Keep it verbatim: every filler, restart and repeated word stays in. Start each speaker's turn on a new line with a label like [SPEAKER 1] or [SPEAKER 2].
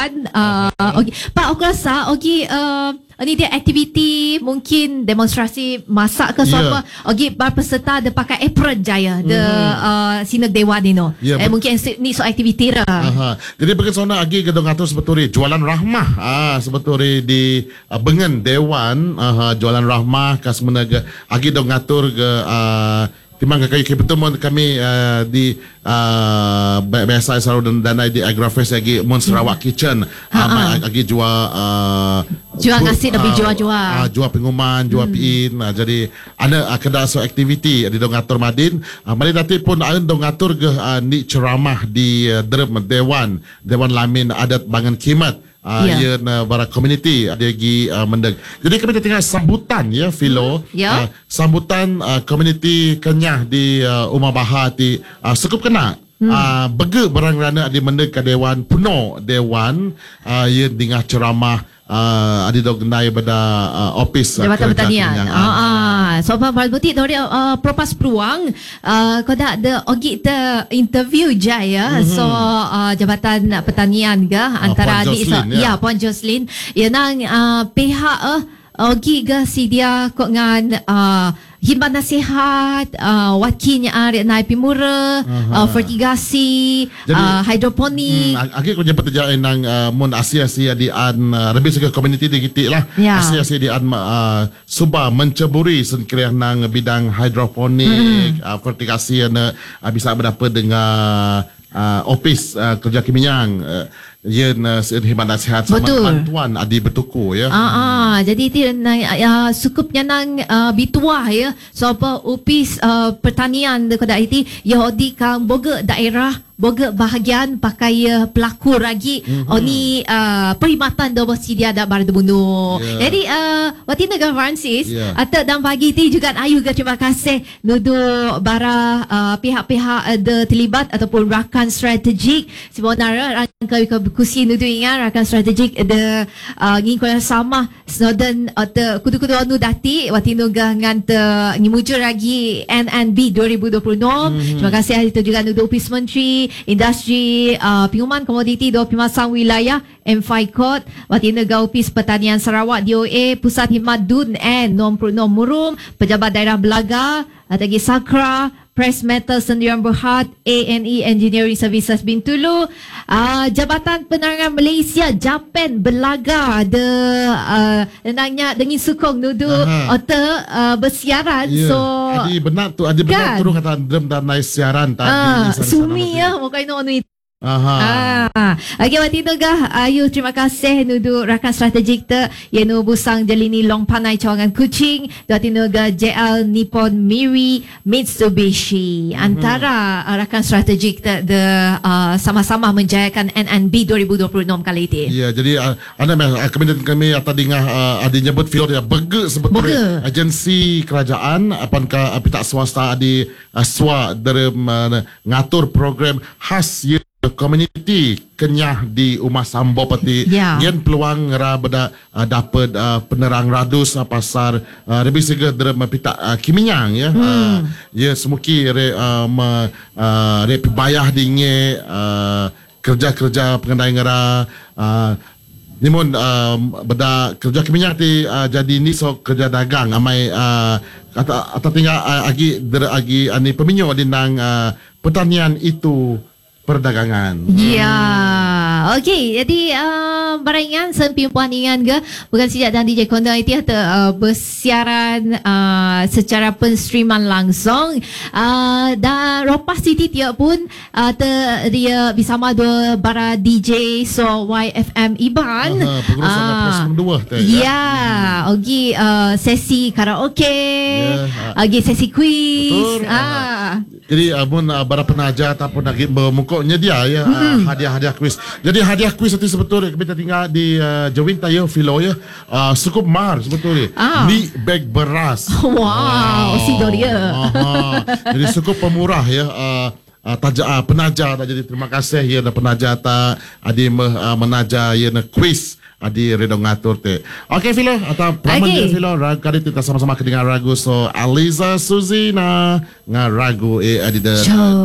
[SPEAKER 1] Dewan. Uh, okay. Pak, aku rasa okay, uh, ini dia aktiviti mungkin demonstrasi masak ke
[SPEAKER 2] Yeah.
[SPEAKER 1] apa. Okay, para peserta dia pakai apron jaya de
[SPEAKER 2] Hmm.
[SPEAKER 1] uh, Sinag Dewan ni no.
[SPEAKER 2] Yeah,
[SPEAKER 1] eh,
[SPEAKER 2] bet-
[SPEAKER 1] mungkin ni so aktiviti lah.
[SPEAKER 2] Aha. Jadi bagaimana lagi kita ngatur sebetulnya jualan rahmah ah sebetulnya di uh, Bengen Dewan aha, jualan rahmah kas menaga lagi dong ngatur ke uh, timbang ke kayu bertemu kami uh, di uh, biasa selalu dan danai di Agrofest lagi Mon Sarawak Kitchen uh, lagi jual uh,
[SPEAKER 1] Jual nasi tapi jual-jual.
[SPEAKER 2] uh, jual pengumuman, jual hmm. pin. Uh, jadi ada uh, kedai so aktiviti di dong ngatur Madin. Uh, Madin nanti pun ada dong ngatur ke uh, ni ceramah di uh, Derem Dewan, Dewan Lamin Adat Bangan Kimat. Uh,
[SPEAKER 1] Yeah.
[SPEAKER 2] ya na bara community ada lagi uh, mendeg. Jadi kami tengah sambutan ya Philo.
[SPEAKER 1] Hmm. Yeah.
[SPEAKER 2] Uh, sambutan uh, community Kenyah di uh, Umar Bahar di uh, cukup kena. Hmm. Uh, bege barang rana di mendeg ke Dewan Puno Dewan uh, ya dengan ceramah uh, ada dog nai pada uh, office uh,
[SPEAKER 1] Jabatan
[SPEAKER 2] kerja
[SPEAKER 1] Pertanian.
[SPEAKER 2] Kenyang.
[SPEAKER 1] Ah, ah. So apa bal butik dori uh, propas peluang uh, kau dak de ogi te interview je ya. Mm-hmm. So uh, Jabatan Pertanian ke antara
[SPEAKER 2] Puan
[SPEAKER 1] di so,
[SPEAKER 2] Jocelyn, ya.
[SPEAKER 1] ya Puan Jocelyn ya nang uh, pihak uh, ogi ke si dia kok ngan uh, himbauan nasihat uh, wakilnya ari naik pimura uh, fertigasi
[SPEAKER 2] Jadi,
[SPEAKER 1] uh, hidroponik.
[SPEAKER 2] Hmm, agi ko dapat jain nang uh, mun Asia-Asia di an uh, lebih segi community di kitik lah.
[SPEAKER 1] Ya.
[SPEAKER 2] Asia-Asia di an uh, suba menceburi sengkirah nang bidang hidroponik, uh, fertigasi na uh, bisa berdapat dengan uh, office uh, kerja kiminyang uh, ya na himbauan nasihat sama
[SPEAKER 1] Betul.
[SPEAKER 2] bantuan adi bertuku ya.
[SPEAKER 1] Ah, ah, jadi itu nang uh, sukupnya nang uh, bituah ya. So apa upis uh, pertanian dekat itu ya di kang boga daerah boga bahagian pakai uh, pelakor lagi mm-hmm. oni uh, perkhidmatan do bos dia ada bar bunuh.
[SPEAKER 2] Yeah.
[SPEAKER 1] Jadi uh, wati negara Francis
[SPEAKER 2] Yeah.
[SPEAKER 1] atau dan pagi ti juga ayu ke terima kasih nudu bara uh, pihak-pihak uh, de terlibat ataupun rakan strategik sebenarnya rakan kusi nudu ingat rakan strategik de uh, ngin kola sama Snowden atau kudu-kudu anu dati wati nuga ngan te ngimujur lagi N N B dua ribu dua puluh enam. Mm-hmm. Terima kasih itu juga nudu Office Menteri Industri uh, Pengumuman Komoditi dan Pemasang Wilayah M F I C O T wati nuga Office Pertanian Sarawak D O A Pusat Khidmat D U N N nombor enam Murum Pejabat Daerah Belaga lagi Sakra Press Metal Sendirian Berhad A N E Engineering Services Bintulu uh, Jabatan Penerangan Malaysia Japan Belaga de uh, nanya dengan sukong nudu ote uh, bersiaran
[SPEAKER 2] Yeah.
[SPEAKER 1] so
[SPEAKER 2] Adi benar tu, adi benar
[SPEAKER 1] kan?
[SPEAKER 2] turun kata drem dan naik siaran tadi.
[SPEAKER 1] uh,
[SPEAKER 2] sana-sana
[SPEAKER 1] sumi
[SPEAKER 2] mesti.
[SPEAKER 1] ya mukai no anu
[SPEAKER 2] Aha.
[SPEAKER 1] Ah, okay, waktu itu gah, ayu terima kasih nudu rakan strategik te, yenu busang jelini long panai cawangan kucing, waktu itu gah J L Nippon Miri Mitsubishi. Antara mm-hmm. uh, rakan strategik te, de uh, sama-sama menjayakan N N B dua ribu dua puluh enam kali ini.
[SPEAKER 2] Ya, jadi uh, anda uh, kami kami atau dengar uh, ada nyebut film dia bege sebetulnya
[SPEAKER 1] Bege.
[SPEAKER 2] agensi kerajaan apakah uh, pihak swasta di uh, swa dalam uh, ngatur program khas ya community Kenyah di Umar Sambo pati
[SPEAKER 1] Ya.
[SPEAKER 2] ngan peluang ngera beda uh, dapat uh, penerang radus uh, pasar uh, lebih sega dalam pihak uh, kiminyang ya hmm. uh, ya semuki re uh, me, uh, re bayah dinge uh, kerja-kerja pengendai ngera uh, ni mun uh, beda kerja keminyak ti uh, jadi ni so kerja dagang amai uh, kata atau tinggal uh, agi der agi ani peminyo di nang uh, pertanian itu perdagangan.
[SPEAKER 1] Ya, okey. Jadi uh, barangan sempim puaningan ke bukan sejak dan D J Kondo itu atau uh, bersiaran uh, secara penstreaman langsung uh, dan Ropas City tiap pun uh, te, dia bersama dua bara D J so Y F M Iban.
[SPEAKER 2] Aha, pengurusan uh, plus dua teh.
[SPEAKER 1] Ya, okey uh, sesi karaoke,
[SPEAKER 2] Ya,
[SPEAKER 1] okey sesi quiz.
[SPEAKER 2] Betul.
[SPEAKER 1] Ah.
[SPEAKER 2] Jadi uh, mun uh, bara penaja ataupun lagi bermukuknya dia ya uh, hadiah-hadiah kuis. Jadi hadiah kuis itu sebetulnya kita tinggal di uh, Jawin tayo Philo ya. Uh, cukup mahal sebetulnya.
[SPEAKER 1] Ah.
[SPEAKER 2] Ni beg beras.
[SPEAKER 1] Wow, oh, si Doria.
[SPEAKER 2] Aha. Jadi cukup pemurah ya. Uh, uh, taja uh, penaja tak jadi terima kasih ya na penaja ta adi me, uh, menaja ya na kuis adi redong ngatur te. Okey Philo atau pelaman
[SPEAKER 1] Okay.
[SPEAKER 2] okay. Philo ragu kali kita sama-sama kedengar ragu so Aliza Suzina ngaragu eh adi de